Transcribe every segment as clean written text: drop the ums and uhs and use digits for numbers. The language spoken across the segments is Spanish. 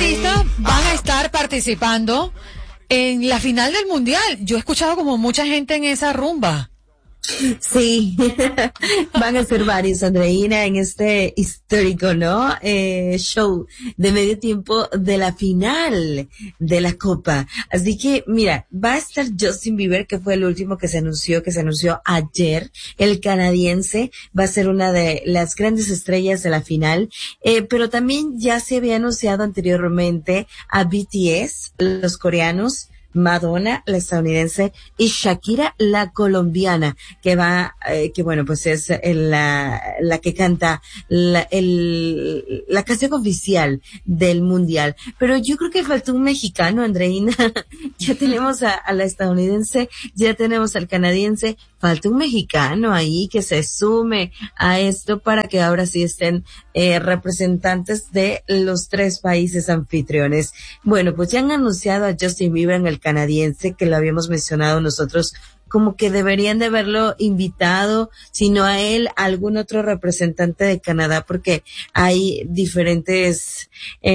artistas van a estar participando en la final del mundial? Yo he escuchado como mucha gente en esa rumba. Sí, van a ser varios, Andreina, en este histórico, ¿no? Show de medio tiempo de la final de la Copa. Así que, mira, va a estar Justin Bieber, que fue el último que se anunció ayer. El canadiense va a ser una de las grandes estrellas de la final. Pero también ya se había anunciado anteriormente a BTS, los coreanos, Madonna, la estadounidense, y Shakira, la colombiana, que bueno, pues es la que canta la canción oficial del mundial. Pero yo creo que faltó un mexicano, Andreina. Ya tenemos a la estadounidense, ya tenemos al canadiense, falta un mexicano ahí que se sume a esto para que ahora sí estén representantes de los 3 países anfitriones. Bueno, pues ya han anunciado a Justin Bieber en el canadiense, que lo habíamos mencionado nosotros, como que deberían de haberlo invitado, sino a él, a algún otro representante de Canadá, porque hay diferentes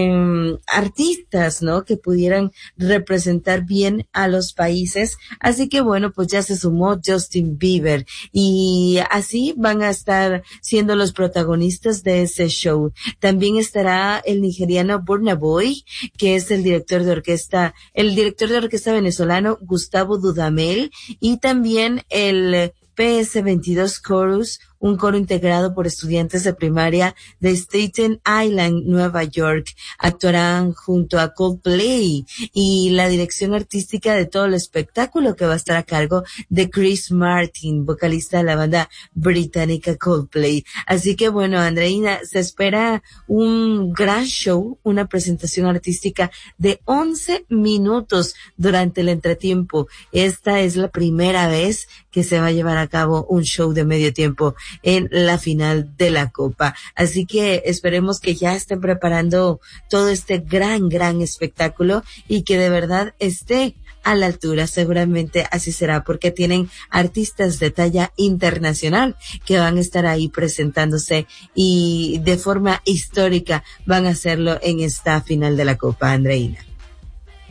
artistas, ¿no?, que pudieran representar bien a los países. Así que bueno, pues ya se sumó Justin Bieber y así van a estar siendo los protagonistas de ese show. También estará el nigeriano Burna Boy, que es el director de orquesta venezolano Gustavo Dudamel, y también el PS22 Chorus, un coro integrado por estudiantes de primaria de Staten Island, Nueva York. Actuarán junto a Coldplay y la dirección artística de todo el espectáculo, que va a estar a cargo de Chris Martin, vocalista de la banda británica Coldplay. Así que bueno, Andreina, se espera un gran show, una presentación artística de 11 minutos durante el entretiempo. Esta es la primera vez que se va a llevar a cabo un show de medio tiempo en la final de la Copa. Así que esperemos que ya estén preparando todo este gran espectáculo y que de verdad esté a la altura. Seguramente así será, porque tienen artistas de talla internacional que van a estar ahí presentándose y de forma histórica van a hacerlo en esta final de la Copa, Andreina.